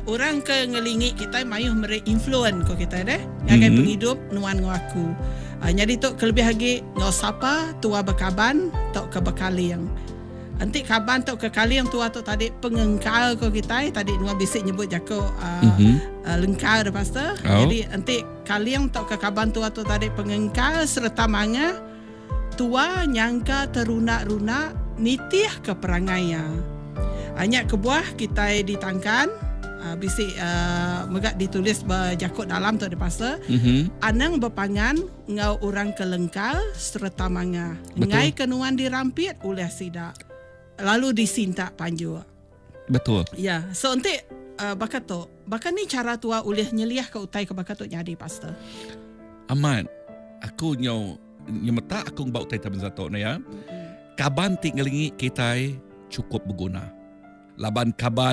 orang ke ngelingi kita mayuh mere influence ko kita deh. Ngagai penghidup nuan ngaku. Jadi tok kelebih lagi ngau sapa tua bekaban tok ke bekaliang. Nanti kaban tok ke kaliang tua tok tadi pengengkal ko kita tadi nuan bisik nyebut jako lengkal dah pastor. Jadi nanti kaliang tok ke kaban tua tok tadi pengengkal serta manga tua nyangka teruna-runa nitih ke perangainya. Hanya kebuah kita ditangkan bisik megak ditulis berjakut dalam tu ada pasal anang berpangan ngau orang kelengkal serta manga ngai kenuan dirampit oleh sidak lalu disintak panju. Betul. Ya, so nanti bakat tu bahkan ni cara tua oleh nyeliah ke utai ke bakat tu jadi pastor. Amat aku nyemeta aku bau utai taben satu na ya. Kaban ti ngelingi kita cukup berguna. Laban kaban